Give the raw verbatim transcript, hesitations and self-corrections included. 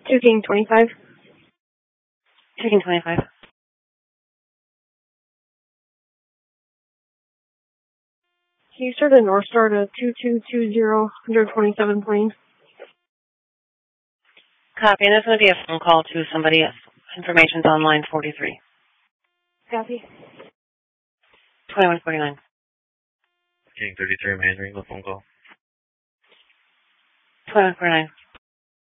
two King twenty-five. two King twenty-five. Can you start a North Star to two two two zero, one twenty-seven plane? Copy, and there's going to be a phone call to somebody else. Information's on line forty-three. Copy. twenty-one forty-nine. King thirty-three, I'm handling the phone call. twenty-one forty-nine.